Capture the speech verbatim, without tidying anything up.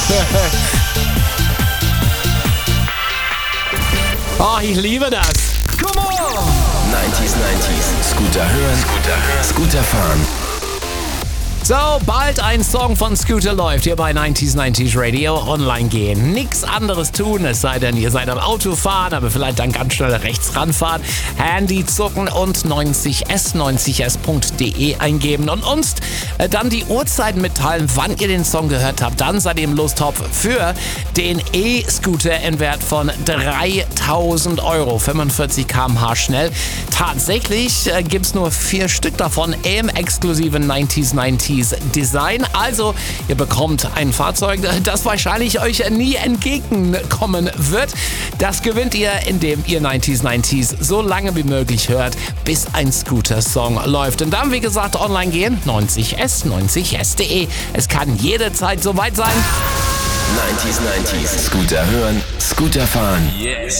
Oh, ich liebe das. Come on! neunzig neunzig. Scooter hören, Scooter hören, Scooter fahren. So, bald ein Song von Scooter läuft hier bei neunzig neunzig Radio online gehen. Nichts anderes tun, es sei denn, ihr seid am Autofahren, aber vielleicht dann ganz schnell rechts ranfahren, Handy zucken und neunzig s neunzig s punkt de eingeben und uns äh, dann die Uhrzeit mitteilen, wann ihr den Song gehört habt. Dann seid ihr im Lostopf für den E-Scooter im Wert von dreitausend Euro, fünfundvierzig Kilometer pro Stunde schnell. Tatsächlich äh, gibt es nur vier Stück davon im exklusiven neunzig neunzig Design. Also, ihr bekommt ein Fahrzeug, das wahrscheinlich euch nie entgegenkommen wird. Das gewinnt ihr, indem ihr neunzig neunzig so lange wie möglich hört, bis ein Scooter-Song läuft. Und dann, wie gesagt, online gehen, neunzig s neunzig s punkt de. Es kann jederzeit soweit sein. neunzig neunzig. Scooter hören, Scooter fahren. Yes.